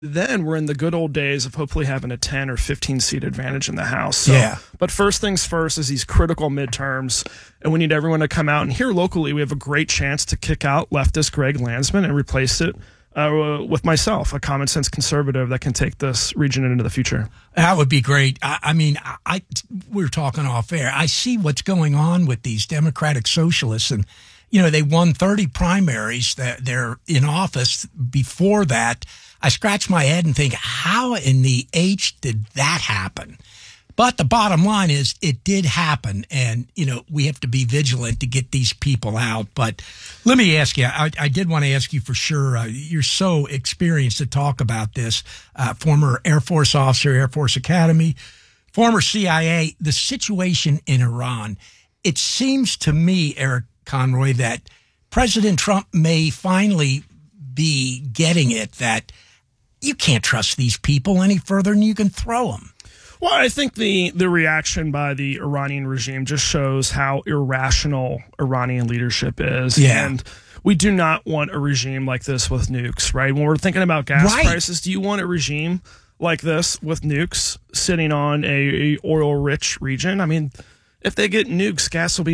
then we're in the good old days of hopefully having a 10 or 15 seat advantage in the House. So, Yeah. But first things first is these critical midterms, and we need everyone to come out. And here locally, we have a great chance to kick out leftist Greg Landsman and replace it with myself, a common sense conservative that can take this region into the future. That would be great. I mean, we're talking off air. I see what's going on with these Democratic Socialists, and they won 30 primaries. They're in office. Before that, I scratch my head and think, how in the H did that happen? But the bottom line is it did happen, and, we have to be vigilant to get these people out. But let me ask you, I did want to ask you for sure, you're so experienced to talk about this, former Air Force officer, Air Force Academy, former CIA, the situation in Iran. It seems to me, Eric Conroy, that President Trump may finally be getting it that you can't trust these people any further than you can throw them. Well, I think the reaction by the Iranian regime just shows how irrational Iranian leadership is. Yeah. And we do not want a regime like this with nukes, right? When we're thinking about gas prices, do you want a regime like this with nukes sitting on a oil-rich region? I mean, if they get nukes, gas will be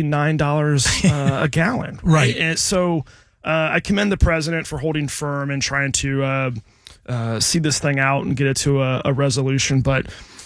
$9 a gallon. Right. And so I commend the president for holding firm and trying to see this thing out and get it to a resolution. But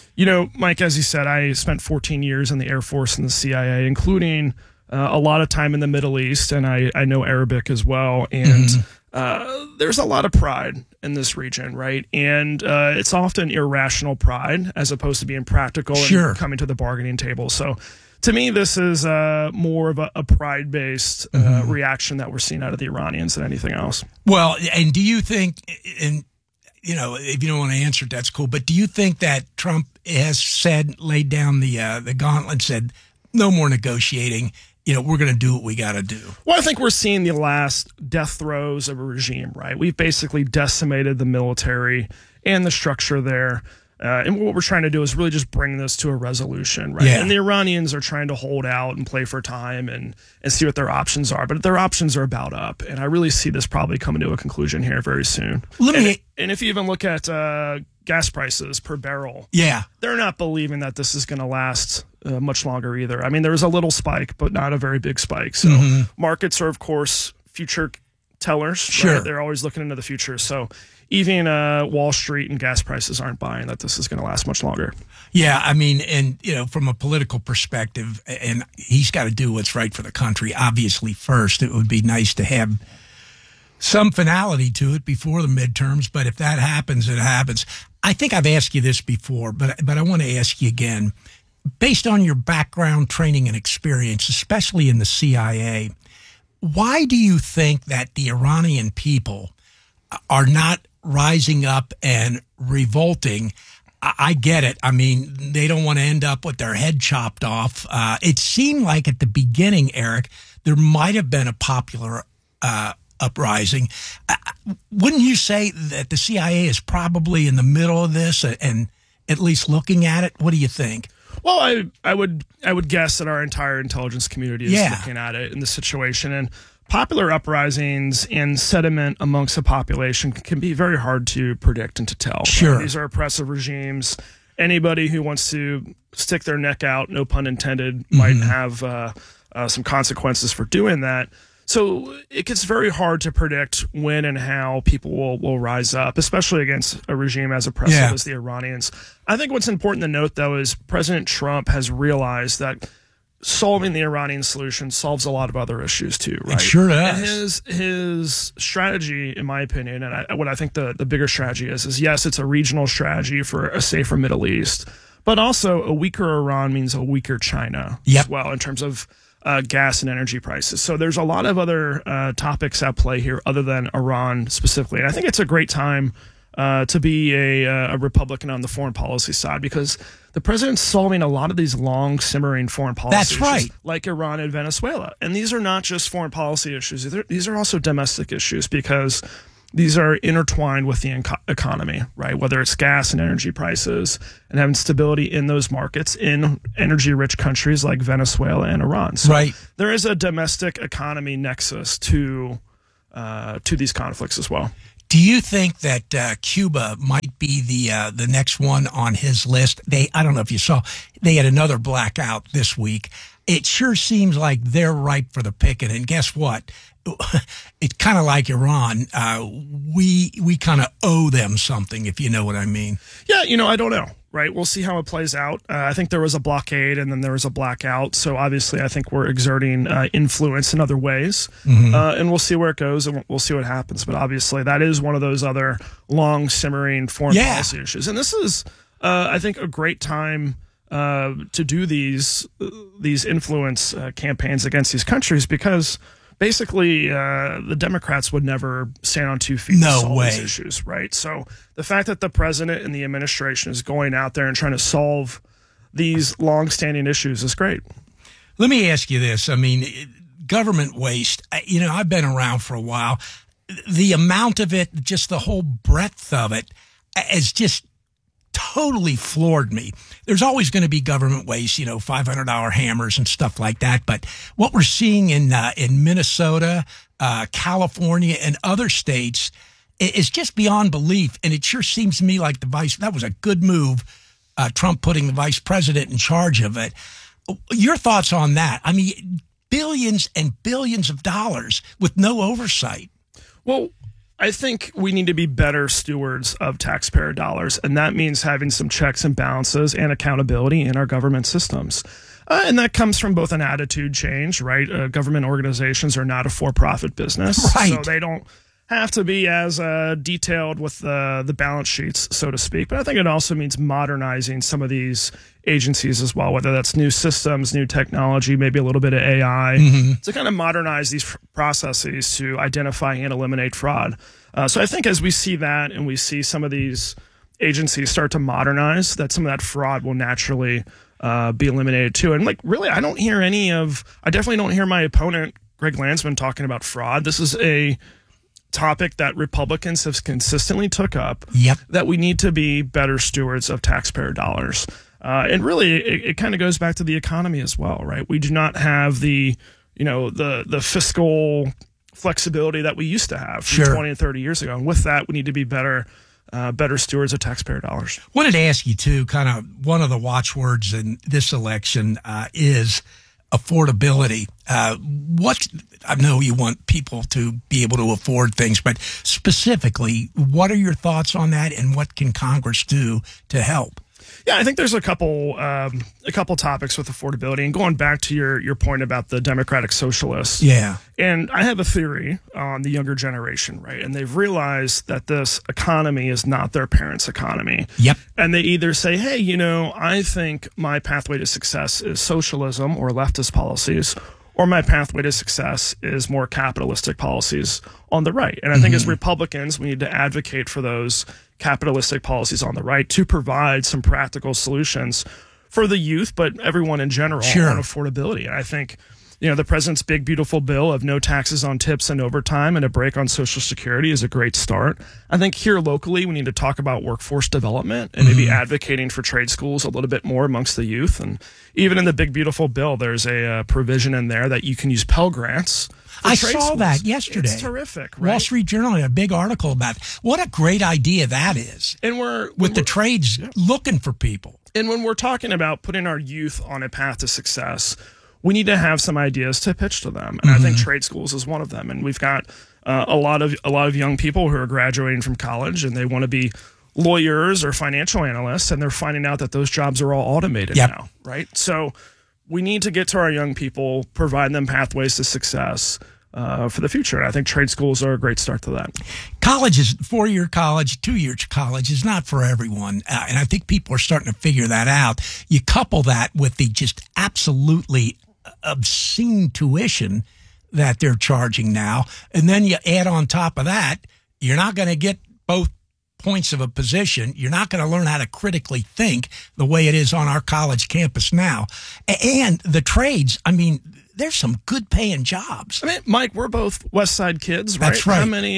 Mike, as you said, I spent 14 years in the Air Force and the CIA, including a lot of time in the Middle East, and I know Arabic as well. And there's a lot of pride in this region, right? And it's often irrational pride as opposed to being practical and coming to the bargaining table. So to me, this is more of a pride-based reaction that we're seeing out of the Iranians than anything else. Well, and do you think, and if you don't want to answer it, that's cool. But do you think that Trump has laid down the gauntlet, said, no more negotiating? We're going to do what we got to do. Well, I think we're seeing the last death throes of a regime, right? We've basically decimated the military and the structure there. And what we're trying to do is really just bring this to a resolution, right? Yeah. And the Iranians are trying to hold out and play for time and see what their options are. But their options are about up. And I really see this probably coming to a conclusion here very soon. And if you even look at gas prices per barrel, they're not believing that this is going to last much longer either. I mean, there was a little spike, but not a very big spike. So markets are, of course, future tellers. Sure. Right? They're always looking into the future. So even Wall Street and gas prices aren't buying that this is going to last much longer. Yeah, I mean, and, from a political perspective, and he's got to do what's right for the country, obviously, first. It would be nice to have some finality to it before the midterms, but if that happens, it happens. I think I've asked you this before, but I want to ask you again. Based on your background, training, and experience, especially in the CIA, why do you think that the Iranian people are not rising up and revolting? I get it. I mean, they don't want to end up with their head chopped off. It seemed like at the beginning, Eric, there might have been a popular uprising. Wouldn't you say that the CIA is probably in the middle of this and at least looking at it? What do you think? Well, I would guess that our entire intelligence community is looking at it in the situation. And popular uprisings and sentiment amongst the population can be very hard to predict and to tell. Sure. These are oppressive regimes. Anybody who wants to stick their neck out, no pun intended, might have some consequences for doing that. So it gets very hard to predict when and how people will rise up, especially against a regime as oppressive as the Iranians. I think what's important to note, though, is President Trump has realized that solving the Iranian solution solves a lot of other issues too, right? It sure does. And his strategy, in my opinion, and what I think the bigger strategy is yes, it's a regional strategy for a safer Middle East, but also a weaker Iran means a weaker China as well in terms of gas and energy prices. So there's a lot of other topics at play here other than Iran specifically. And I think it's a great time to be a Republican on the foreign policy side because the president's solving a lot of these long simmering foreign policy issues like Iran and Venezuela. And these are not just foreign policy issues. These are also domestic issues because these are intertwined with the economy, right? Whether it's gas and energy prices and having stability in those markets in energy-rich countries like Venezuela and Iran. So there is a domestic economy nexus to these conflicts as well. Do you think that Cuba might be the next one on his list? I don't know if you saw, they had another blackout this week. It sure seems like they're ripe for the picking. And guess what? It's kind of like Iran. We kind of owe them something, if you know what I mean. Yeah, I don't know. Right. We'll see how it plays out. I think there was a blockade and then there was a blackout. So obviously, I think we're exerting influence in other ways. And we'll see where it goes and we'll see what happens. But obviously, that is one of those other long simmering foreign policy issues. And this is, I think, a great time to do these influence campaigns against these countries because basically, the Democrats would never stand on 2 feet to solve these issues, right? So the fact that the president and the administration is going out there and trying to solve these long-standing issues is great. Let me ask you this. I mean, government waste, I've been around for a while. The amount of it, just the whole breadth of it, is just totally floored me. There's always going to be government waste, $500 hammers and stuff like that. But what we're seeing in Minnesota, California, and other states is just beyond belief. And it sure seems to me like that was a good move, Trump putting the vice president in charge of it. Your thoughts on that? I mean, billions and billions of dollars with no oversight. Well, I think we need to be better stewards of taxpayer dollars, and that means having some checks and balances and accountability in our government systems. And that comes from both an attitude change, right? Government organizations are not a for-profit business, right. So they don't have to be as detailed with the balance sheets, so to speak. But I think it also means modernizing some of these agencies as well, whether that's new systems, new technology, maybe a little bit of AI, to kind of modernize these processes to identify and eliminate fraud. So I think as we see that and we see some of these agencies start to modernize, that some of that fraud will naturally be eliminated too. And really, I definitely don't hear my opponent, Greg Landsman, talking about fraud. This is a topic that Republicans have consistently took up, that we need to be better stewards of taxpayer dollars. And really, it kind of goes back to the economy as well, right? We do not have the fiscal flexibility that we used to have 20 and 30 years ago. And with that, we need to be better stewards of taxpayer dollars. Wanted to ask you, too, kind of one of the watchwords in this election is affordability. I know you want people to be able to afford things, but specifically, what are your thoughts on that and what can Congress do to help? Yeah, I think there's a couple topics with affordability, and going back to your point about the Democratic Socialists. Yeah, and I have a theory on the younger generation, right? And they've realized that this economy is not their parents' economy. And they either say, hey, I think my pathway to success is socialism or leftist policies, or my pathway to success is more capitalistic policies on the right. And I think as Republicans, we need to advocate for those capitalistic policies on the right to provide some practical solutions for the youth, but everyone in general on affordability. And I think, the president's big, beautiful bill of no taxes on tips and overtime and a break on Social Security is a great start. I think here locally, we need to talk about workforce development and maybe advocating for trade schools a little bit more amongst the youth. And even in the big, beautiful bill, there's a provision in there that you can use Pell Grants. I saw that yesterday. It's terrific, right? Wall Street Journal had a big article about it. What a great idea that is. And we're the trades looking for people. And when we're talking about putting our youth on a path to success, we need to have some ideas to pitch to them. And I think trade schools is one of them. And we've got a lot of young people who are graduating from college and they want to be lawyers or financial analysts, and they're finding out that those jobs are all automated now, right? So we need to get to our young people, provide them pathways to success for the future. And I think trade schools are a great start to that. College is 4-year college, 2-year college is not for everyone. And I think people are starting to figure that out. You couple that with the just absolutely obscene tuition that they're charging now. And then you add on top of that, you're not going to get both points of a position. You're not going to learn how to critically think the way it is on our college campus now. And the trades, I mean, there's some good paying jobs. I mean, Mike, we're both West Side kids, right? That's right.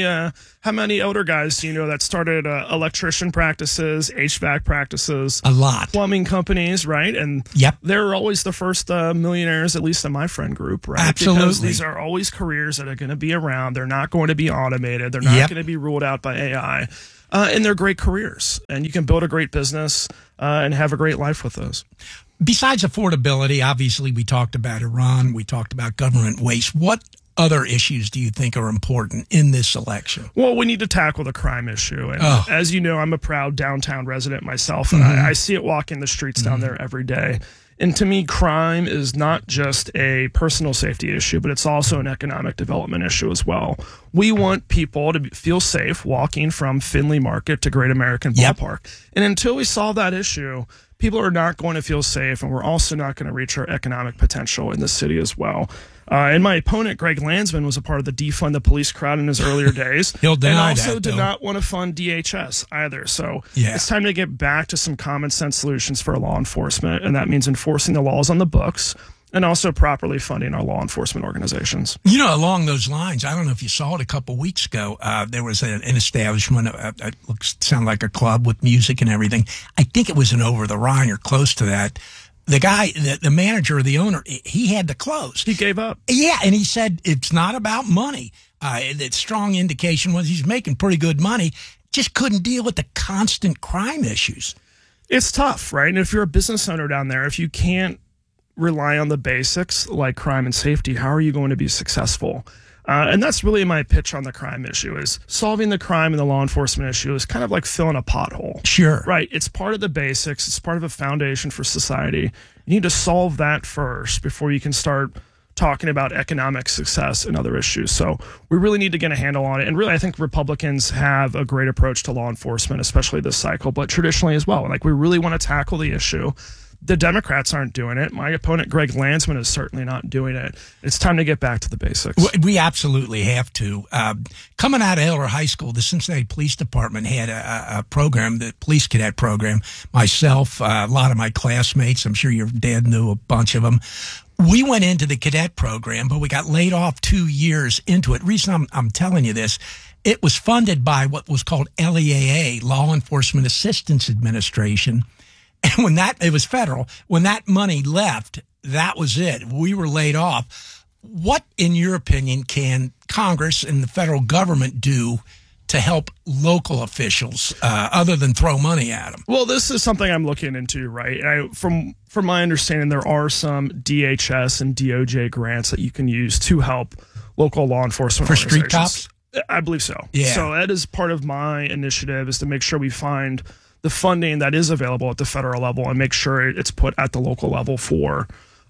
How many older guys do you know that started electrician practices, HVAC practices? A lot. Plumbing companies, right? And Yep. they're always the first millionaires, at least in my friend group, right? Absolutely. Because these are always careers that are going to be around. They're not going to be automated. They're not Yep. going to be ruled out by AI. And they're great careers. And you can build a great business and have a great life with those. Besides affordability, obviously we talked about Iran, we talked about government waste. What other issues do you think are important in this election? Well, we need to tackle the crime issue. And as you know, I'm a proud downtown resident myself, and I see it walking the streets down there every day. And to me, crime is not just a personal safety issue, but it's also an economic development issue as well. We want people to feel safe walking from Findlay Market to Great American Ballpark. And until we solve that issue, people are not going to feel safe, and we're also not going to reach our economic potential in the city as well. And my opponent, Greg Landsman, was a part of the defund the police crowd in his earlier days. He'll deny and also that, did though. not want to fund DHS either. So it's time to get back to some common sense solutions for law enforcement, and that means enforcing the laws on the books and also properly funding our law enforcement organizations. You know, along those lines, I don't know if you saw it a couple weeks ago, there was an establishment, it sounded like a club with music and everything. I think it was in Over the Rhine or close to that. The guy, the manager, the owner, he had to close. He gave up. Yeah, and he said it's not about money. The strong indication was he's making pretty good money, just couldn't deal with the constant crime issues. It's tough, right? And if you're a business owner down there, if you can't rely on the basics like crime and safety, how are you going to be successful? And that's really my pitch on the crime issue, is solving the crime and the law enforcement issue is kind of like filling a pothole. Sure. Right. It's part of the basics. It's part of a foundation for society. You need to solve that first before you can start talking about economic success and other issues. So we really need to get a handle on it. And really, I think Republicans have a great approach to law enforcement, especially this cycle, but traditionally as well. Like, we really want to tackle the issue. The Democrats aren't doing it. My opponent, Greg Landsman, is certainly not doing it. It's time to get back to the basics. We absolutely have to. Coming out of Elder High School, the Cincinnati Police Department had a program, the police cadet program. Myself, a lot of my classmates, I'm sure your dad knew a bunch of them. We went into the cadet program, but we got laid off 2 years into it. Reason I'm telling you this, it was funded by what was called LEAA, Law Enforcement Assistance Administration. And it was federal, when that money left, that was it. We were laid off. What, in your opinion, can Congress and the federal government do to help local officials other than throw money at them? Well, this is something I'm looking into, right? From my understanding, there are some DHS and DOJ grants that you can use to help local law enforcement for street organizations. cops. I believe so. Yeah. So that is part of my initiative, is to make sure we find the funding that is available at the federal level and make sure it's put at the local level for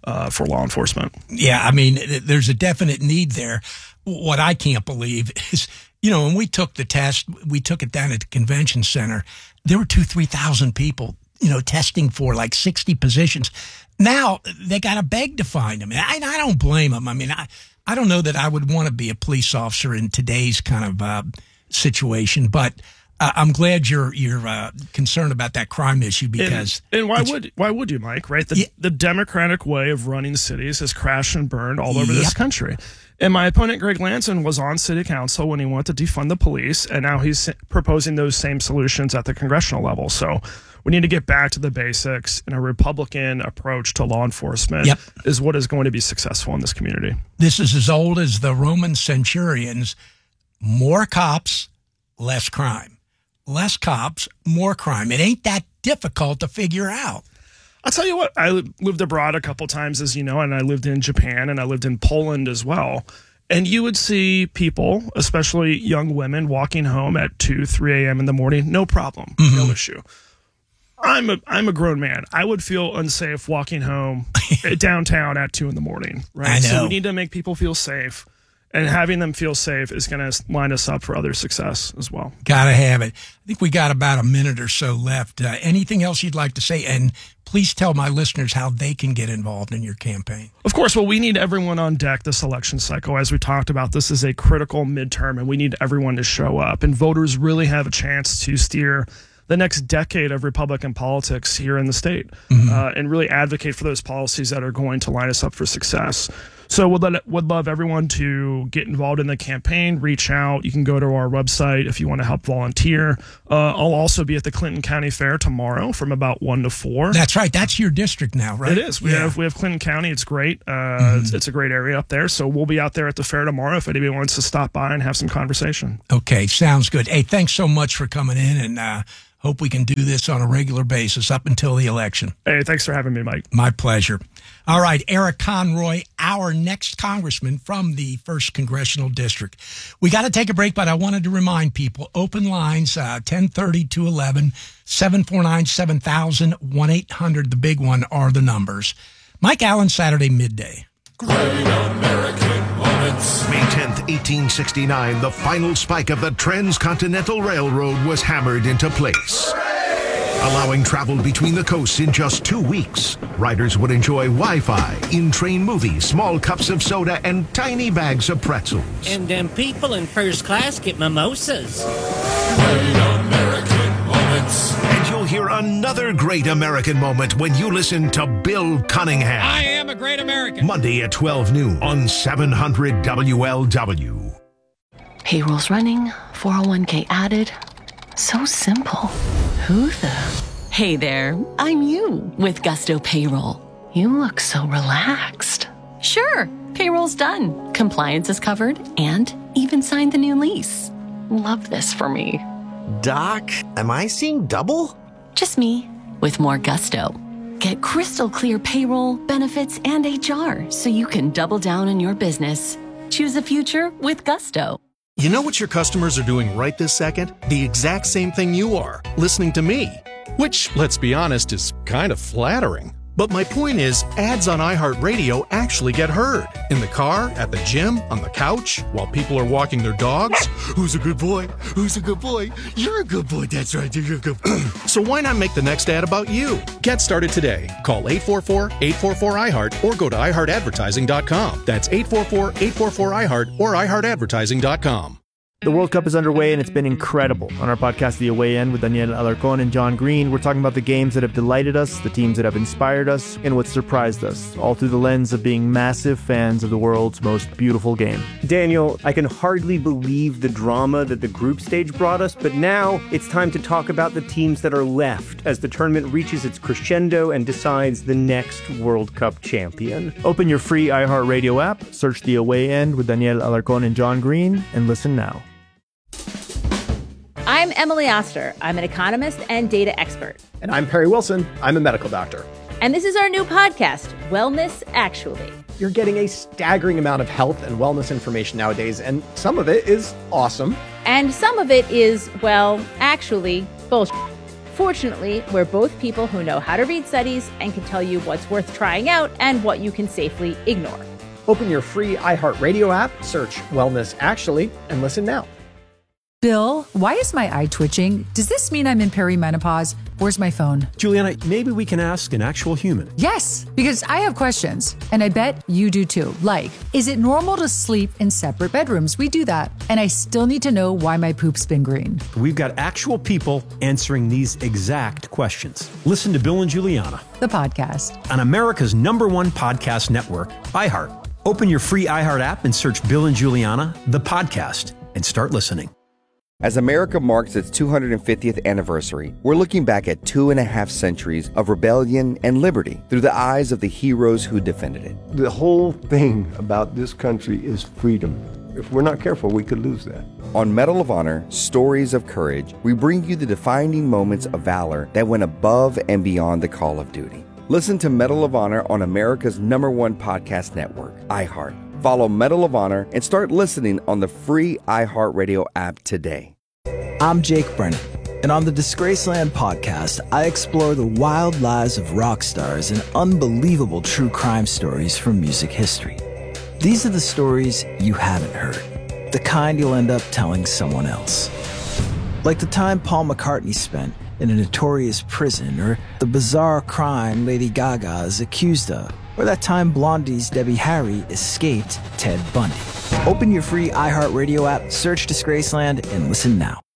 law enforcement. Yeah, I mean, there's a definite need there. What I can't believe is, when we took the test, we took it down at the convention center. There were 3,000 people, testing for like 60 positions. Now they got to beg to find them. And I don't blame them. I mean, I don't know that I would want to be a police officer in today's kind of situation, but I'm glad you're concerned about that crime issue, because and why would you, Mike? Right, the Democratic way of running cities has crashed and burned all over this country. And my opponent, Greg Landsman, was on city council when he wanted to defund the police, and now he's proposing those same solutions at the congressional level. So we need to get back to the basics, and a Republican approach to law enforcement is what is going to be successful in this community. This is as old as the Roman centurions. More cops, less crime. Less cops, more crime. It ain't that difficult to figure out. I'll tell you what, I lived abroad a couple times, as you know, and I lived in Japan and I lived in Poland as well. And you would see people, especially young women, walking home at 2, 3 a.m. in the morning. No problem. No issue. I'm a grown man. I would feel unsafe walking home downtown at 2 in the morning. Right? I know. So we need to make people feel safe. And having them feel safe is going to line us up for other success as well. Got to have it. I think we got about a minute or so left. Anything else you'd like to say? And please tell my listeners how they can get involved in your campaign. Of course. Well, we need everyone on deck this election cycle. As we talked about, this is a critical midterm, and we need everyone to show up. And voters really have a chance to steer the next decade of Republican politics here in the state, and really advocate for those policies that are going to line us up for success. So would love everyone to get involved in the campaign, reach out. You can go to our website if you want to help volunteer. I'll also be at the Clinton County Fair tomorrow from about 1 to 4. That's right. That's your district now, right? It is. We have Clinton County. It's great. It's a great area up there. So we'll be out there at the fair tomorrow if anybody wants to stop by and have some conversation. Okay, sounds good. Hey, thanks so much for coming in, and hope we can do this on a regular basis up until the election. Hey, thanks for having me, Mike. My pleasure. All right, Eric Conroy, our next congressman from the 1st Congressional District. We got to take a break, but I wanted to remind people, open lines, 1030 to 11, 749-7000, 1-800, the big one, are the numbers. Mike Allen, Saturday midday. Great American Moments. May 10th, 1869, the final spike of the Transcontinental Railroad was hammered into place, allowing travel between the coasts in just 2 weeks. Riders would enjoy Wi-Fi, in-train movies, small cups of soda, and tiny bags of pretzels. And them people in first class get mimosas. Great American Moments. And you'll hear another great American moment when you listen to Bill Cunningham. I am a great American. Monday at 12 noon on 700 WLW. Payroll's running, 401k added. So simple. Who the? Hey there, I'm you with Gusto Payroll. You look so relaxed. Sure, payroll's done. Compliance is covered and even signed the new lease. Love this for me. Doc, am I seeing double? Just me with more gusto. Get crystal clear payroll, benefits, and HR so you can double down on your business. Choose a future with Gusto. You know what your customers are doing right this second? The exact same thing you are, listening to me. Which, let's be honest, is kind of flattering. But my point is, ads on iHeartRadio actually get heard. In the car, at the gym, on the couch, while people are walking their dogs. Who's a good boy? Who's a good boy? You're a good boy. That's right. You're a good boy. So why not make the next ad about you? Get started today. Call 844-844-iHeart or go to iHeartAdvertising.com. That's 844-844-iHeart or iHeartAdvertising.com. The World Cup is underway, and it's been incredible. On our podcast, The Away End, with Daniel Alarcón and John Green, we're talking about the games that have delighted us, the teams that have inspired us, and what surprised us, all through the lens of being massive fans of the world's most beautiful game. Daniel, I can hardly believe the drama that the group stage brought us, but now it's time to talk about the teams that are left as the tournament reaches its crescendo and decides the next World Cup champion. Open your free iHeartRadio app, search The Away End with Daniel Alarcón and John Green, and listen now. I'm Emily Oster. I'm an economist and data expert. And I'm Perry Wilson. I'm a medical doctor. And this is our new podcast, Wellness Actually. You're getting a staggering amount of health and wellness information nowadays, and some of it is awesome. And some of it is, well, actually, bullshit. Fortunately, we're both people who know how to read studies and can tell you what's worth trying out and what you can safely ignore. Open your free iHeartRadio app, search Wellness Actually, and listen now. Bill, why is my eye twitching? Does this mean I'm in perimenopause? Where's my phone? Juliana, maybe we can ask an actual human. Yes, because I have questions, and I bet you do too. Like, is it normal to sleep in separate bedrooms? We do that. And I still need to know why my poop's been green. We've got actual people answering these exact questions. Listen to Bill and Juliana, the podcast, on America's #1 podcast network, iHeart. Open your free iHeart app and search Bill and Juliana, the podcast, and start listening. As America marks its 250th anniversary, we're looking back at 2.5 centuries of rebellion and liberty through the eyes of the heroes who defended it. The whole thing about this country is freedom. If we're not careful, we could lose that. On Medal of Honor, Stories of Courage, we bring you the defining moments of valor that went above and beyond the call of duty. Listen to Medal of Honor on America's #1 podcast network, iHeart. Follow Medal of Honor and start listening on the free iHeartRadio app today. I'm Jake Brennan, and on the Disgraceland podcast, I explore the wild lives of rock stars and unbelievable true crime stories from music history. These are the stories you haven't heard, the kind you'll end up telling someone else. Like the time Paul McCartney spent in a notorious prison, or the bizarre crime Lady Gaga is accused of, or that time Blondie's Debbie Harry escaped Ted Bundy. Open your free iHeartRadio app, search Disgraceland, and listen now.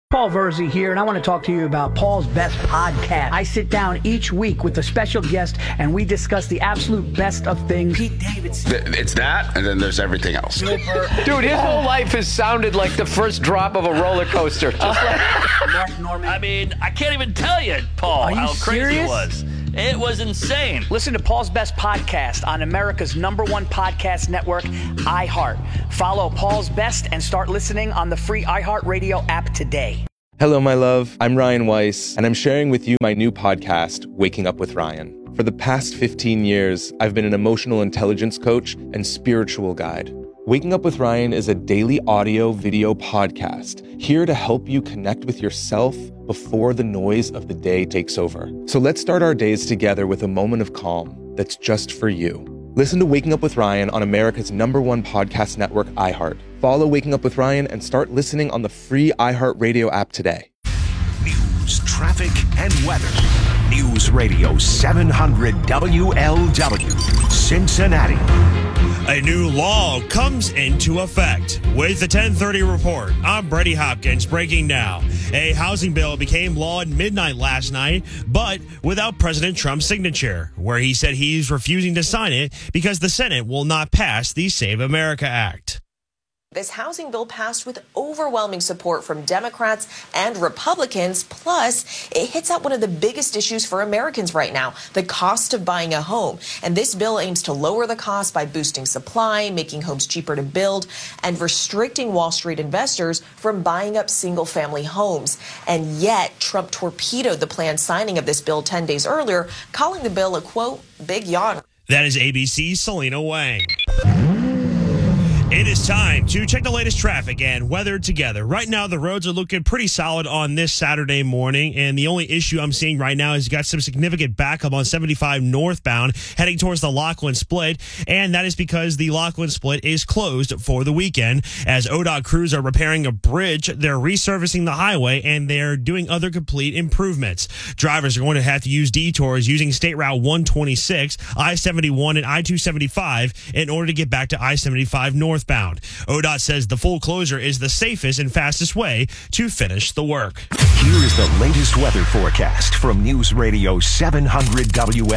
Paul Verzi here, and I want to talk to you about Paul's Best Podcast. I sit down each week with a special guest, and we discuss the absolute best of things. Pete Davidson. It's that, and then there's everything else. Dude, his whole life has sounded like the first drop of a roller coaster. Just like Mark Norman. I mean, I can't even tell you, Paul, how crazy it was. It was insane. Listen to Paul's Best Podcast on America's #1 podcast network, iHeart. Follow Paul's Best and start listening on the free iHeartRadio app today. Hello, my love. I'm Ryan Weiss, and I'm sharing with you my new podcast, Waking Up with Ryan. For the past 15 years, I've been an emotional intelligence coach and spiritual guide. Waking Up with Ryan is a daily audio-video podcast here to help you connect with yourself before the noise of the day takes over. So let's start our days together with a moment of calm that's just for you. Listen to Waking Up with Ryan on America's #1 podcast network, iHeart. Follow Waking Up with Ryan and start listening on the free iHeartRadio app today. News, traffic, and weather. News Radio 700 WLW, Cincinnati. A new law comes into effect. With the 1030 report, I'm Brady Hopkins breaking now. A housing bill became law at midnight last night, but without President Trump's signature, where he said he's refusing to sign it because the Senate will not pass the Save America Act. This housing bill passed with overwhelming support from Democrats and Republicans. Plus, it hits at one of the biggest issues for Americans right now, the cost of buying a home. And this bill aims to lower the cost by boosting supply, making homes cheaper to build, and restricting Wall Street investors from buying up single-family homes. And yet, Trump torpedoed the planned signing of this bill 10 days earlier, calling the bill a, quote, big yawn. That is ABC's Selena Wang. It is time to check the latest traffic and weather together. Right now, the roads are looking pretty solid on this Saturday morning, and the only issue I'm seeing right now is you got some significant backup on 75 northbound heading towards the Lachlan Split, and that is because the Lachlan Split is closed for the weekend. As ODOT crews are repairing a bridge, they're resurfacing the highway, and they're doing other complete improvements. Drivers are going to have to use detours using State Route 126, I-71, and I-275 in order to get back to I-75 northbound. ODOT says the full closure is the safest and fastest way to finish the work. Here is the latest weather forecast from News Radio 700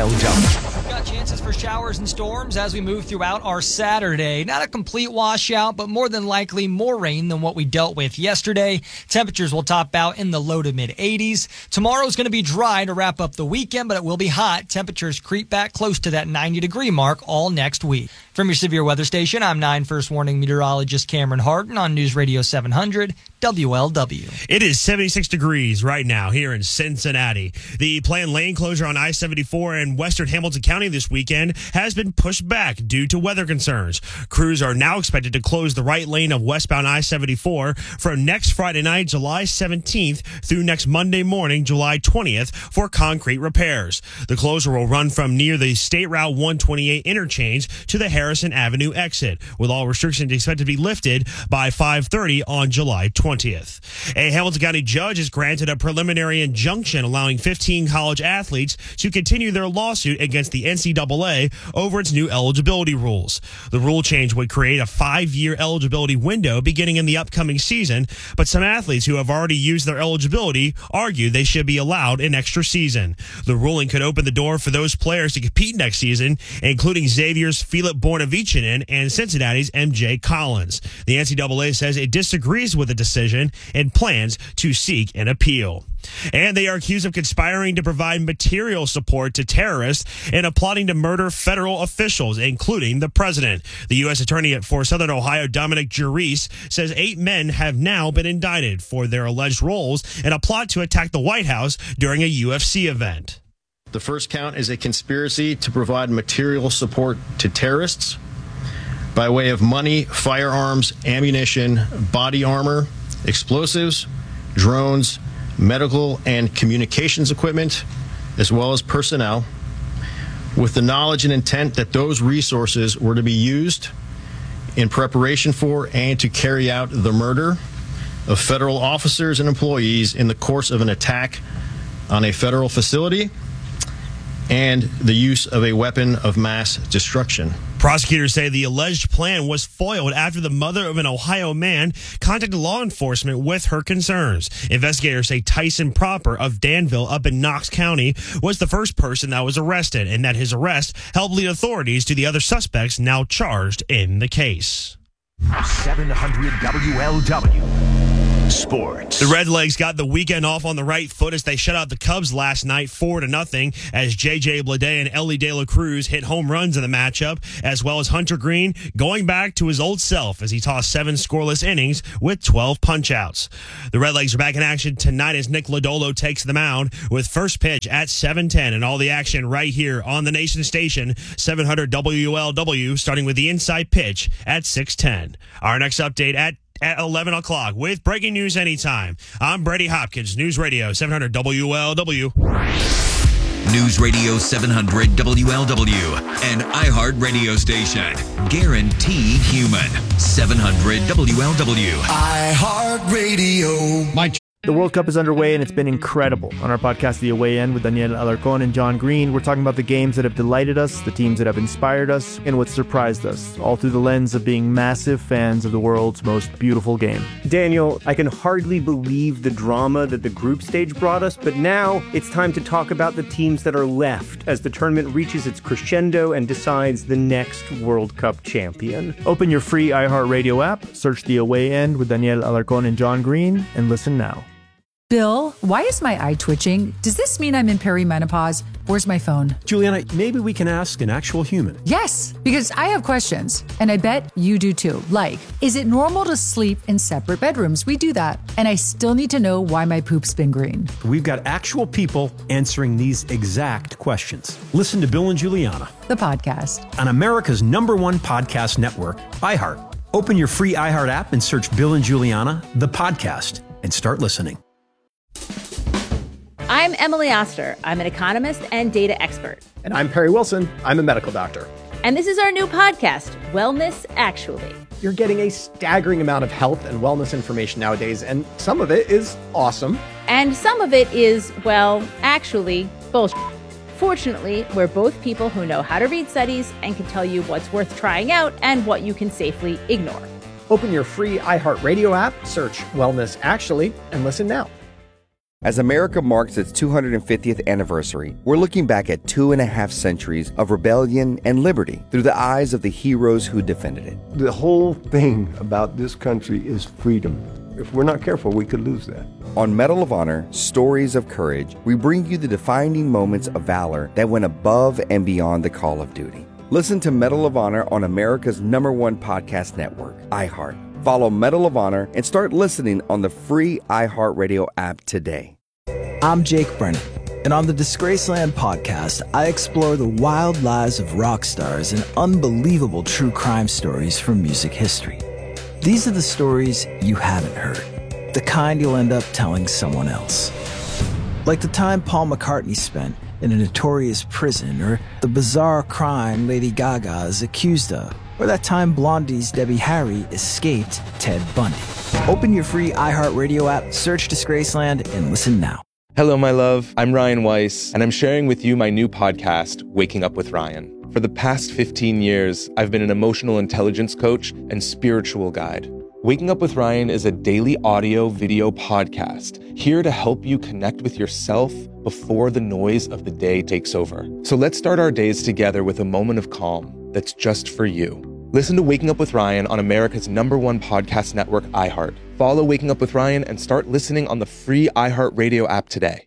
WLW. We've got chances for showers and storms as we move throughout our Saturday. Not a complete washout, but more than likely more rain than what we dealt with yesterday. Temperatures will top out in the low to mid 80s. Tomorrow's going to be dry to wrap up the weekend, but it will be hot. Temperatures creep back close to that 90-degree mark all next week. From your severe weather station, I'm 9 First Warning meteorologist Cameron Harden on News Radio 700 WLW. It is 76 degrees right now here in Cincinnati. The planned lane closure on I-74 in western Hamilton County this weekend has been pushed back due to weather concerns. Crews are now expected to close the right lane of westbound I-74 from next Friday night, July 17th through next Monday morning, July 20th for concrete repairs. The closure will run from near the State Route 128 interchange to the Harrison Avenue exit, with all restrictions expected to be lifted by 5:30 on July 20th. A Hamilton County judge has granted a preliminary injunction allowing 15 college athletes to continue their lawsuit against the NCAA over its new eligibility rules. The rule change would create a 5-year eligibility window beginning in the upcoming season, but some athletes who have already used their eligibility argue they should be allowed an extra season. The ruling could open the door for those players to compete next season, including Xavier's Filip Bornavicianen and Cincinnati's MJ Collins. The NCAA says it disagrees with the decision and plans to seek an appeal. And they are accused of conspiring to provide material support to terrorists and of plotting to murder federal officials, including the president. The U.S. Attorney for Southern Ohio, Dominic Juris, says 8 men have now been indicted for their alleged roles in a plot to attack the White House during a UFC event. The first count is a conspiracy to provide material support to terrorists by way of money, firearms, ammunition, body armor, explosives, drones, medical and communications equipment, as well as personnel, with the knowledge and intent that those resources were to be used in preparation for and to carry out the murder of federal officers and employees in the course of an attack on a federal facility and the use of a weapon of mass destruction. Prosecutors say the alleged plan was foiled after the mother of an Ohio man contacted law enforcement with her concerns. Investigators say Tyson Proper of Danville up in Knox County was the first person that was arrested, and that his arrest helped lead authorities to the other suspects now charged in the case. 700 WLW. Sports. The Redlegs got the weekend off on the right foot as they shut out the Cubs last night 4-0 as J.J. Bleday and Ellie De La Cruz hit home runs in the matchup, as well as Hunter Green going back to his old self as he tossed 7 scoreless innings with 12 punch-outs. The Redlegs are back in action tonight as Nick Lodolo takes the mound with first pitch at 7:10, and all the action right here on the Nation Station, 700 WLW, starting with the inside pitch at 6:10. Our next update at 11 o'clock with breaking news anytime. I'm Brady Hopkins, News Radio 700 WLW. News Radio 700 WLW, an iHeart radio station. Guaranteed human. 700 WLW. iHeart Radio. The World Cup is underway, and it's been incredible. On our podcast, The Away End, with Daniel Alarcon and John Green, we're talking about the games that have delighted us, the teams that have inspired us, and what surprised us, all through the lens of being massive fans of the world's most beautiful game. Daniel, I can hardly believe the drama that the group stage brought us, but now it's time to talk about the teams that are left as the tournament reaches its crescendo and decides the next World Cup champion. Open your free iHeart Radio app, search The Away End with Daniel Alarcon and John Green, and listen now. Bill, why is my eye twitching? Does this mean I'm in perimenopause? Where's my phone? Juliana, maybe we can ask an actual human. Yes, because I have questions, and I bet you do too. Like, is it normal to sleep in separate bedrooms? We do that. And I still need to know why my poop's been green. We've got actual people answering these exact questions. Listen to Bill and Juliana, the podcast, on America's #1 podcast network, iHeart. Open your free iHeart app and search Bill and Juliana, the podcast, and start listening. I'm Emily Oster. I'm an economist and data expert. And I'm Perry Wilson. I'm a medical doctor. And this is our new podcast, Wellness Actually. You're getting a staggering amount of health and wellness information nowadays, and some of it is awesome. And some of it is, well, actually, bullshit. Fortunately, we're both people who know how to read studies and can tell you what's worth trying out and what you can safely ignore. Open your free iHeart Radio app, search Wellness Actually, and listen now. As America marks its 250th anniversary, we're looking back at 2.5 centuries of rebellion and liberty through the eyes of the heroes who defended it. The whole thing about this country is freedom. If we're not careful, we could lose that. On Medal of Honor, Stories of Courage, we bring you the defining moments of valor that went above and beyond the call of duty. Listen to Medal of Honor on America's #1 podcast network, iHeart. Follow Medal of Honor and start listening on the free iHeartRadio app today. I'm Jake Brennan, and on the Disgraceland podcast, I explore the wild lives of rock stars and unbelievable true crime stories from music history. These are the stories you haven't heard, the kind you'll end up telling someone else. Like the time Paul McCartney spent in a notorious prison, or the bizarre crime Lady Gaga is accused of, or that time Blondie's Debbie Harry escaped Ted Bundy. Open your free iHeartRadio app, search Disgraceland, and listen now. Hello, my love. I'm Ryan Weiss, and I'm sharing with you my new podcast, Waking Up with Ryan. For the past 15 years, I've been an emotional intelligence coach and spiritual guide. Waking Up with Ryan is a daily audio-video podcast here to help you connect with yourself before the noise of the day takes over. So let's start our days together with a moment of calm that's just for you. Listen to Waking Up with Ryan on America's #1 podcast network, iHeart. Follow Waking Up with Ryan and start listening on the free iHeart Radio app today.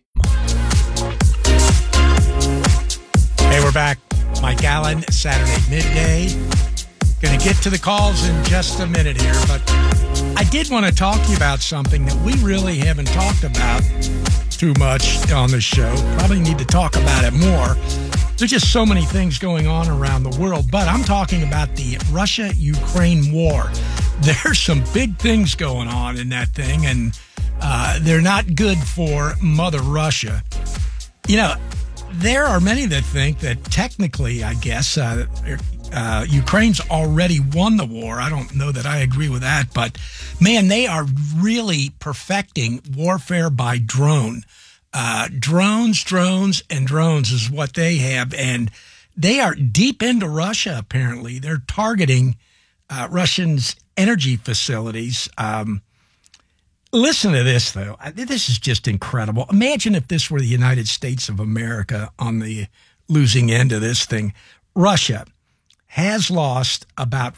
Hey, we're back. Mike Allen, Saturday midday. Going to get to the calls in just a minute here, but I did want to talk to you about something that we really haven't talked about too much on the show. Probably need to talk about it more. There's just so many things going on around the world, but I'm talking about the Russia-Ukraine war. There's some big things going on in that thing, and they're not good for Mother Russia. You know, there are many that think that technically, I guess, Ukraine's already won the war. I don't know that I agree with that, but man, they are really perfecting warfare by drone. Drones is what they have, and they are deep into Russia, apparently. They're targeting Russians' energy facilities. Listen to this, though. This is just incredible. Imagine if this were the United States of America on the losing end of this thing. Russia has lost about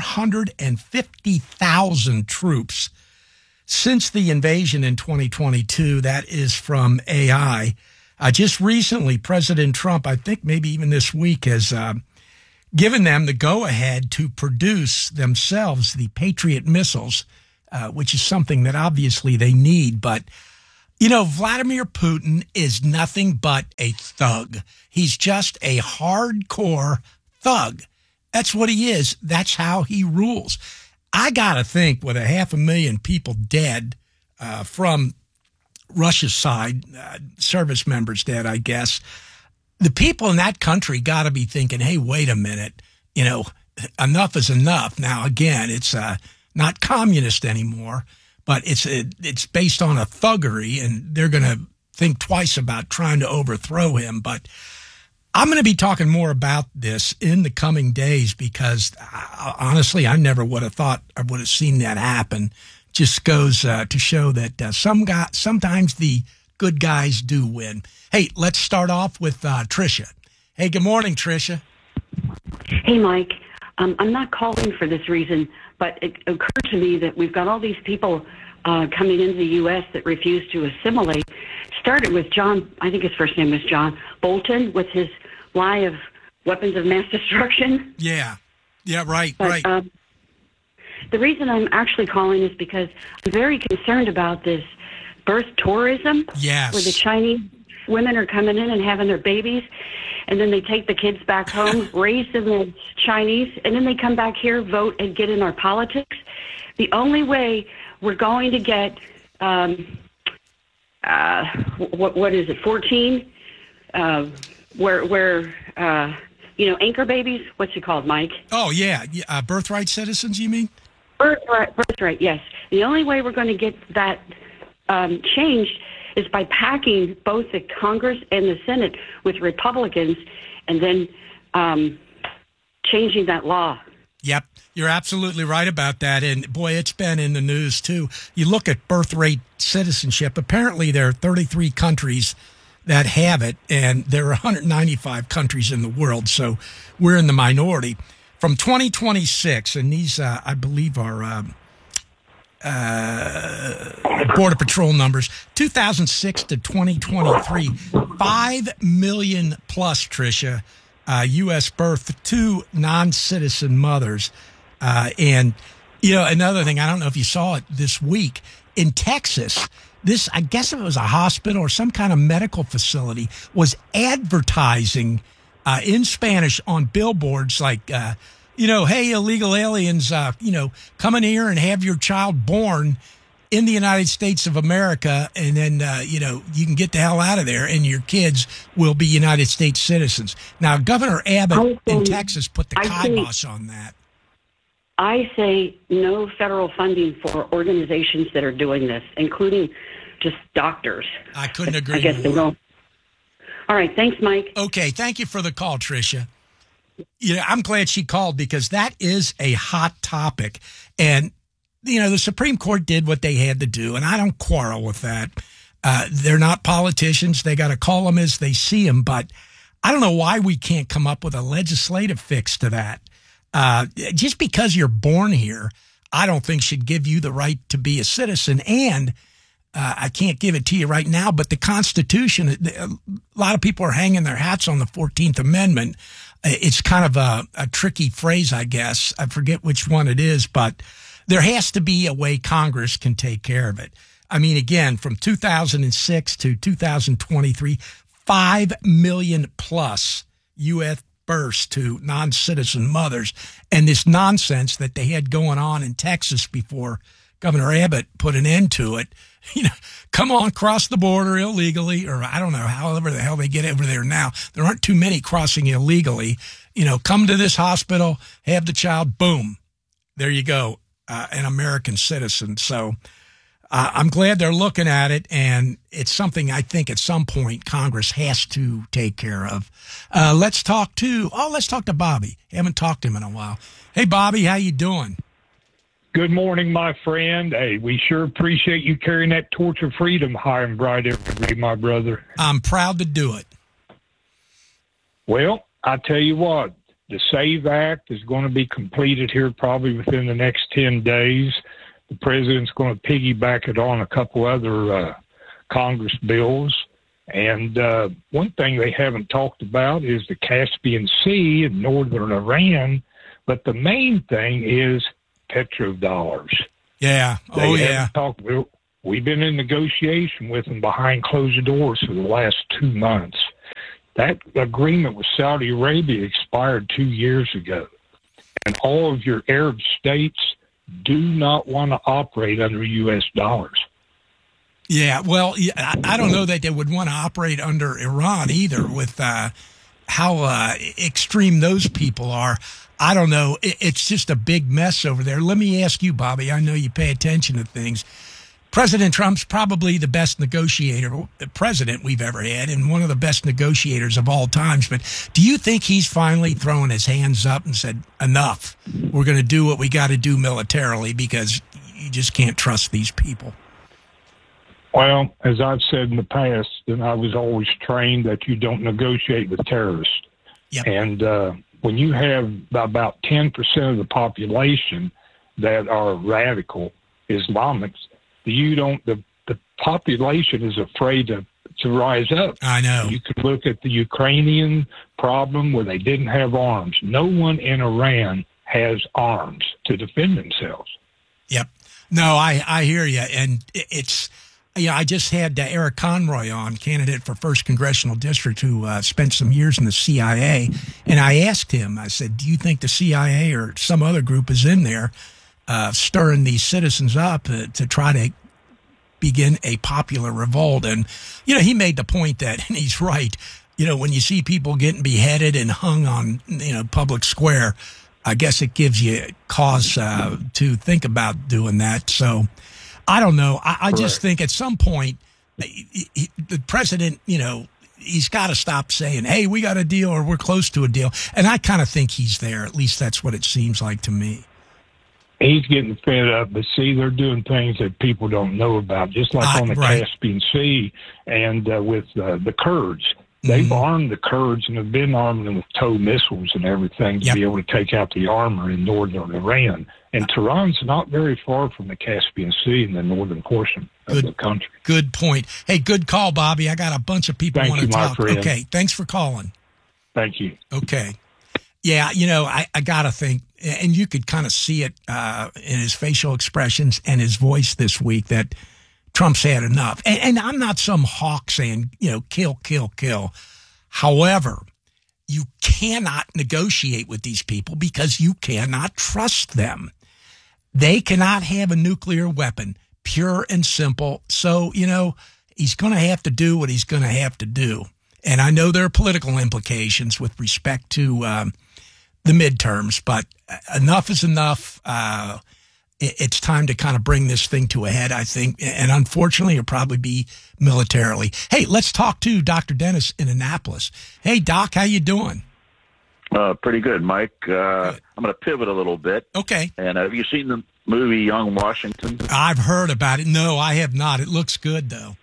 450,000 troops since the invasion in 2022. That is from AI. Just recently, President Trump, I think maybe even this week, has given them the go-ahead to produce themselves the Patriot missiles, which is something that obviously they need. But, you know, Vladimir Putin is nothing but a thug. He's just a hardcore thug. That's what he is. That's how he rules. I got to think with 500,000 people dead from Russia's side, service members dead, I guess, the people in that country got to be thinking, hey, wait a minute, you know, enough is enough. Now, again, it's not communist anymore, but it's based on a thuggery, and they're going to think twice about trying to overthrow him. But I'm going to be talking more about this in the coming days because, honestly, I never would have thought I would have seen that happen. Just goes to show that sometimes the good guys do win. Hey, let's start off with Tricia. Hey, good morning, Tricia. Hey, Mike. I'm not calling for this reason, but it occurred to me that we've got all these people coming into the U.S. that refuse to assimilate. Started with John, I think his first name was John Bolton, with his lie of weapons of mass destruction. Yeah, right. The reason I'm actually calling is because I'm very concerned about this birth tourism. Yes. Where the Chinese women are coming in and having their babies, and then they take the kids back home, raise them as Chinese, and then they come back here, vote, and get in our politics. The only way we're going to get, what is it, 14? Anchor babies? What's it called, Mike? Oh, yeah. Birthright citizens, you mean? Birthright, yes. The only way we're going to get that changed is by packing both the Congress and the Senate with Republicans and then changing that law. Yep, you're absolutely right about that. And, boy, it's been in the news, too. You look at birthright citizenship. Apparently, there are 33 countries that have it, and there are 195 countries in the world, so we're in the minority. From 2026, and these, I believe, are Border Patrol numbers, 2006 to 2023, 5 million plus, Tricia, U.S. birth to non-citizen mothers. And, you know, another thing, I don't know if you saw it this week, in Texas, this, I guess it was a hospital or some kind of medical facility, was advertising in Spanish on billboards like, hey, illegal aliens, come in here and have your child born in the United States of America, and then, you can get the hell out of there, and your kids will be United States citizens. Now, Governor Abbott in Texas put the kibosh on that. I say no federal funding for organizations that are doing this, including just doctors. I couldn't agree more. I guess they don't. All right. Thanks, Mike. Okay. Thank you for the call, Tricia. I'm glad she called because that is a hot topic. And, the Supreme Court did what they had to do, and I don't quarrel with that. They're not politicians. They got to call them as they see them. But I don't know why we can't come up with a legislative fix to that. Just because you're born here, I don't think should give you the right to be a citizen. And I can't give it to you right now, but the Constitution, a lot of people are hanging their hats on the 14th Amendment. It's kind of a tricky phrase, I guess. I forget which one it is, but there has to be a way Congress can take care of it. I mean, again, from 2006 to 2023, 5 million plus U.S. births to non-citizen mothers, and this nonsense that they had going on in Texas before Governor Abbott put an end to it. Come on, cross the border illegally, or I don't know, however the hell they get over there now. There aren't too many crossing illegally. Come to this hospital, have the child, boom, there you go, an American citizen. So I'm glad they're looking at it, and it's something I think at some point Congress has to take care of. Let's talk to Bobby. Haven't talked to him in a while. Hey, Bobby, how you doing? Good morning, my friend. Hey, we sure appreciate you carrying that torch of freedom high and bright every day, my brother. I'm proud to do it. Well, I tell you what, the SAVE Act is going to be completed here probably within the next 10 days. The president's going to piggyback it on a couple other Congress bills. And one thing they haven't talked about is the Caspian Sea and northern Iran. But the main thing is petrodollars. Yeah. We've been in negotiation with them behind closed doors for the last 2 months. That agreement with Saudi Arabia expired 2 years ago. And all of your Arab states do not want to operate under U.S. dollars. Yeah, well, I don't know that they would want to operate under Iran either with how extreme those people are. I don't know. It's just a big mess over there. Let me ask you, Bobby, I know you pay attention to things. President Trump's probably the best president we've ever had and one of the best negotiators of all times. But do you think he's finally throwing his hands up and said, enough, we're going to do what we got to do militarily because you just can't trust these people? Well, as I've said in the past, and I was always trained that you don't negotiate with terrorists. Yep. And when you have about 10% of the population that are radical Islamics, the population is afraid to rise up. I know. You could look at the Ukrainian problem where they didn't have arms. No one in Iran has arms to defend themselves. Yep. No, I hear you. And it's, I just had Eric Conroy on, candidate for 1st Congressional District, who spent some years in the CIA. And I asked him, I said, do you think the CIA or some other group is in there stirring these citizens up to try to begin a popular revolt? And, he made the point that, and he's right, when you see people getting beheaded and hung on, public square, I guess it gives you cause to think about doing that. So I don't know. I just think at some point the president, he's got to stop saying, hey, we got a deal or we're close to a deal. And I kind of think he's there. At least that's what it seems like to me. He's getting fed up, but see, they're doing things that people don't know about, just like on the Caspian Sea and with the Kurds. They've armed the Kurds and have been arming them with TOW missiles and everything to be able to take out the armor in northern Iran. And Tehran's not very far from the Caspian Sea in the northern portion of the country. Good point. Hey, good call, Bobby. I got a bunch of people want to talk. Friend. Okay, thanks for calling. Thank you. Okay. Yeah, I got to think, and you could kind of see it in his facial expressions and his voice this week that Trump's had enough. And I'm not some hawk saying, kill, kill, kill. However, you cannot negotiate with these people because you cannot trust them. They cannot have a nuclear weapon, pure and simple. So, he's going to have to do what he's going to have to do. And I know there are political implications with respect to the midterms, but enough is enough. It's time to kind of bring this thing to a head, I think. And unfortunately, it'll probably be militarily. Hey, let's talk to Dr. Dennis in Annapolis. Hey, Doc, how you doing? Pretty good, Mike. I'm going to pivot a little bit. Okay. And have you seen the movie Young Washington? I've heard about it. No, I have not. It looks good, though.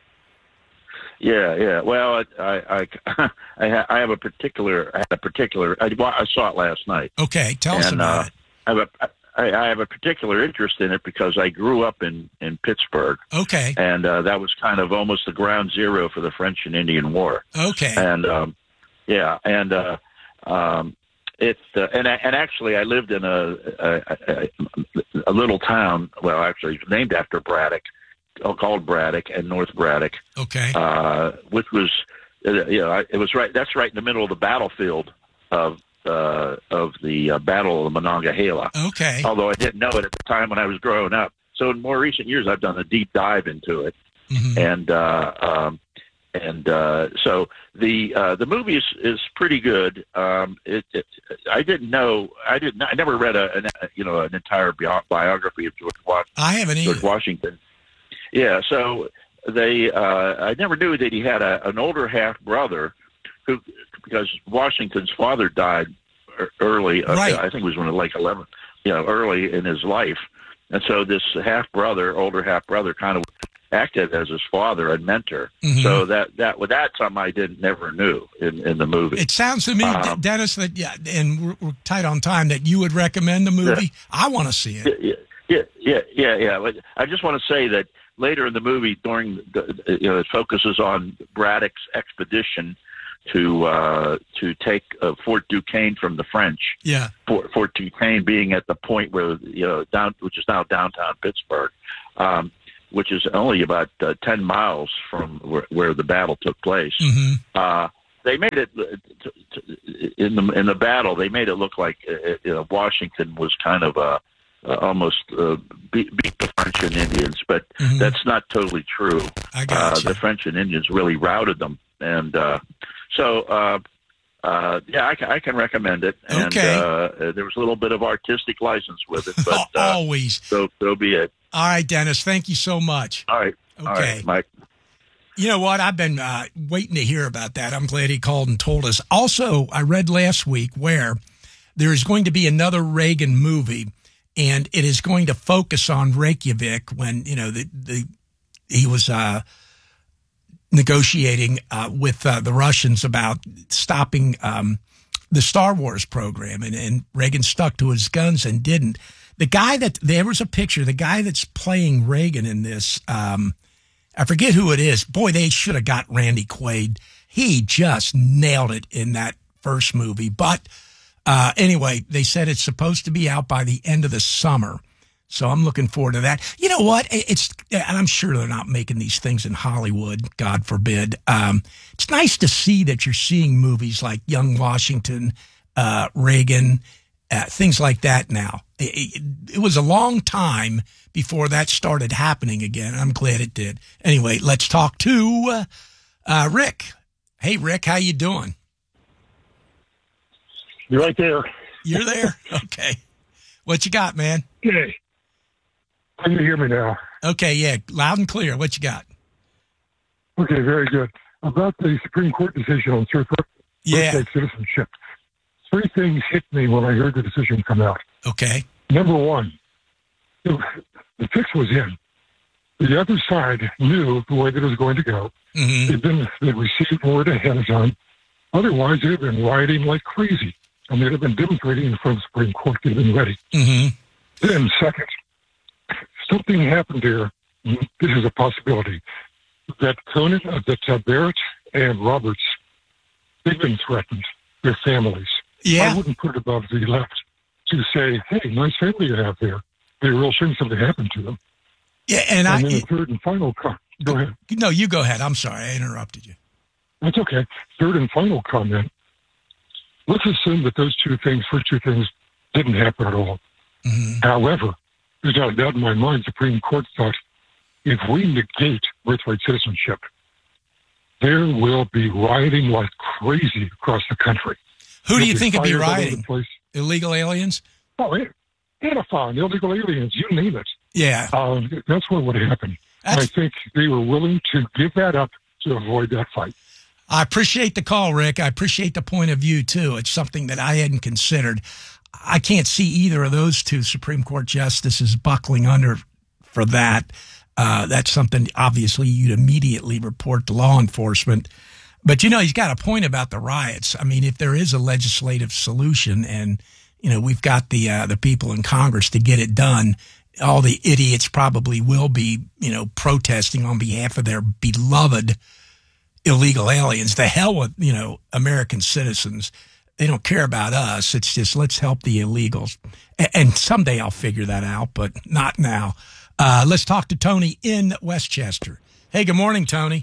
Yeah. Well, I have a particular. I saw it last night. Okay, tell us about it. I have a particular interest in it because I grew up in Pittsburgh. Okay. And that was kind of almost the ground zero for the French and Indian War. Okay. And and actually I lived in a little town. Well, actually, it's named after Braddock, called Braddock and North Braddock. Okay. Which was, it was right. That's right in the middle of the battlefield of the Battle of the Monongahela. Okay. Although I didn't know it at the time when I was growing up. So in more recent years, I've done a deep dive into it, so the movie is pretty good. I never read an entire biography of George Washington. I haven't either. George Washington. Yeah, so I never knew that he had an older half brother who, because Washington's father died early. Right. I think it was when like 11, early in his life, and so this older half brother, kind of acted as his father and mentor. Mm-hmm. So that's something I never knew in the movie. It sounds to me, Dennis, that and we're tight on time, that you would recommend the movie. Yeah. I want to see it. Yeah. But I just want to say that later in the movie, it focuses on Braddock's expedition to take Fort Duquesne from the French. Yeah. Fort Duquesne being at the point where which is now downtown Pittsburgh, which is only about 10 miles from where the battle took place. Mm-hmm. They made it in the battle. They made it look like Washington was kind of almost beat the French and Indians, but that's not totally true. I got you. The French and Indians really routed them, and I can recommend it. And, okay. There was a little bit of artistic license with it, but always. So be it. All right, Dennis. Thank you so much. All right. Okay. All right, Mike. You know what? I've been waiting to hear about that. I'm glad he called and told us. Also, I read last week where there is going to be another Reagan movie, and it is going to focus on Reykjavik when he was negotiating with the Russians about stopping the Star Wars program, and Reagan stuck to his guns and didn't. There was a picture, the guy that's playing Reagan in this, I forget who it is. Boy, they should have got Randy Quaid. He just nailed it in that first movie. But anyway, they said it's supposed to be out by the end of the summer. So I'm looking forward to that. You know what? And I'm sure they're not making these things in Hollywood, God forbid. It's nice to see that you're seeing movies like Young Washington, Reagan, things like that now. It was a long time before that started happening again. I'm glad it did. Anyway, let's talk to Rick. Hey, Rick, how you doing? You're right there. You're there? Okay. What you got, man? Okay. Can you hear me now? Okay, yeah, loud and clear. What you got? Okay, very good. About the Supreme Court decision on birthright citizenship. 3 things hit me when I heard the decision come out. Okay. Number one, the fix was in. The other side knew the way that it was going to go. Mm-hmm. They received word ahead of time. Otherwise, they'd have been rioting like crazy. And they'd have been demonstrating in front of the Supreme Court. They'd have been ready. Mm-hmm. Then, second, something happened there. This is a possibility. That Barrett and Roberts, they've been threatened. Their families. Yeah. I wouldn't put it above the left to say, hey, nice family you have there. They're real shame something happened to them. Yeah, and then the third and final comment. Go ahead. No, you go ahead. I'm sorry. I interrupted you. That's okay. Third and final comment. Let's assume that those first two things didn't happen at all. Mm-hmm. However, there's not a doubt in my mind, Supreme Court thought, if we negate birthright citizenship, there will be rioting like crazy across the country. Who do you think would be rioting? Illegal aliens? Oh, Antifa, illegal aliens, you name it. Yeah. That's what would happen. I think they were willing to give that up to avoid that fight. I appreciate the call, Rick. I appreciate the point of view, too. It's something that I hadn't considered. I can't see either of those two Supreme Court justices buckling under for that. That's something, obviously, you'd immediately report to law enforcement. But, he's got a point about the riots. I mean, if there is a legislative solution and, we've got the people in Congress to get it done, all the idiots probably will be, protesting on behalf of their beloved illegal aliens. The hell with, American citizens. They don't care about us. It's just, let's help the illegals. And someday I'll figure that out, but not now. Let's talk to Tony in Westchester. Hey, good morning, Tony.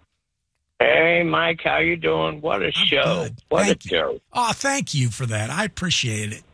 Hey, Mike, how you doing? What a show. Good. What a show. Oh, thank you for that. I appreciate it.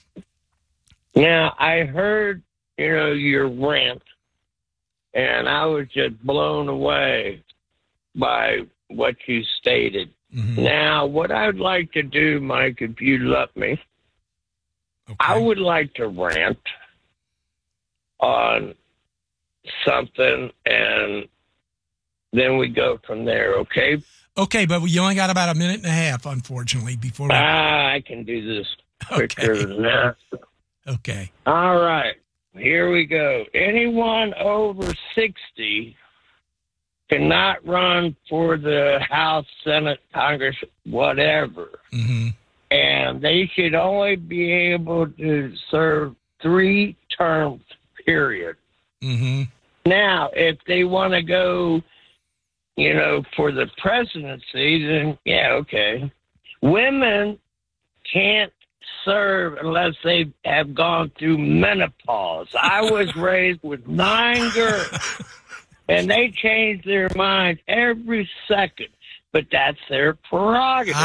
Now, I heard, your rant, and I was just blown away by what you stated. Mm-hmm. Now, what I'd like to do, Mike, if you let me, I would like to rant on something, and then we go from there, okay? Okay, but you only got about a minute and a half, unfortunately, before we... I can do this quicker than that. Okay. All right. Here we go. Anyone over 60 cannot run for the House, Senate, Congress, whatever. Mm-hmm. And they should only be able to serve 3 terms, period. Mm-hmm. Now, if they want to go, for the presidency, then, yeah, okay. Women can't serve unless they have gone through menopause. I was raised with 9 girls, and they change their mind every second. But that's their prerogative.